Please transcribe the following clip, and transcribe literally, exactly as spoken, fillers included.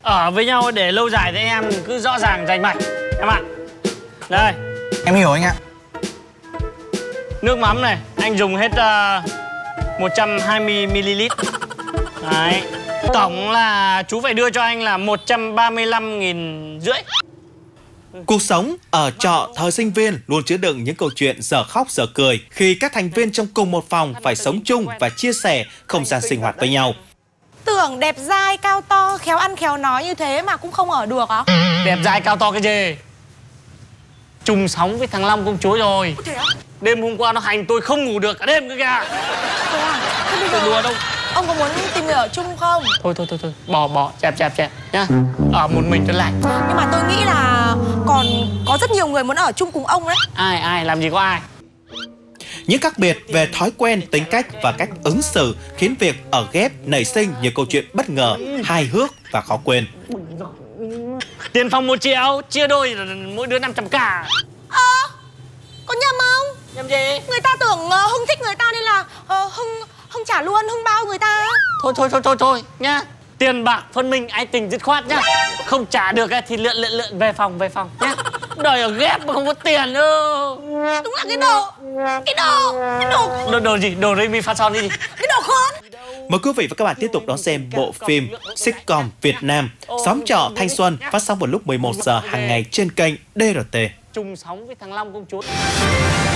Ở với nhau để lâu dài thì em cứ rõ ràng rành mạch em ạ. Đây, Em hiểu anh ạ. nước mắm này, anh dùng hết uh, một trăm hai mươi mi li lít. Đấy. Tổng là chú phải đưa cho anh là một trăm ba mươi lăm nghìn rưỡi. Cuộc sống ở trọ thời sinh viên luôn chứa đựng những câu chuyện dở khóc dở cười khi các thành viên trong cùng một phòng phải sống chung và chia sẻ không gian sinh hoạt với nhau. Tưởng đẹp dai, cao to, khéo ăn khéo nói như thế mà cũng không ở được hả? Đẹp dai cao to cái gì? Chung sống với thằng Long công chúa rồi. Thế á? Đêm hôm qua nó hành tôi không ngủ được cả đêm cơ kìa. Thế à? Thế bây Tôi giờ đùa đâu. ông có muốn tìm người ở chung không? Thôi thôi thôi thôi, bỏ bỏ, chẹp chẹp chẹp nhá. Ở một mình tôi lạnh. Nhưng mà tôi nghĩ là còn có rất nhiều người muốn ở chung cùng ông đấy. Ai ai làm gì có ai. Những khác biệt về thói quen, tính cách và cách ứng xử khiến việc ở ghép nảy sinh nhiều câu chuyện bất ngờ, hài hước và khó quên. Tiền phòng một triệu, chia đôi mỗi đứa năm trăm k. Ờ, có nhầm không? Nhầm gì? Người ta tưởng uh, Hưng thích người ta nên là uh, Hưng Hưng trả luôn, Hưng bao người ta. Thôi thôi thôi thôi thôi nhá. Tiền bạc phân minh anh tình dứt khoát nhá. Không trả được thì lượn lượn lượn về phòng về phòng nhá. Đòi ở ghép mà không có tiền đâu. Đúng là cái đồ, cái đồ, cái đồ, Đồ, đồ gì? Đồ Rê Mi Phát Son đi gì? cái đồ khốn. Mời quý vị và các bạn tiếp tục đón xem bộ phim sitcom Việt Nam Xóm trọ thanh xuân phát sóng vào lúc mười một giờ hàng ngày trên kênh đê rờ tê. Chung sống với thằng Long công chúa.